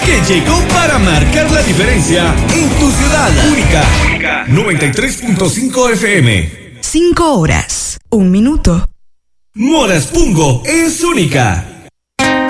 Que llegó para marcar la diferencia en tu ciudad. Única. 93.5 FM. 5 horas, 1 minuto. Moras Pungo es única.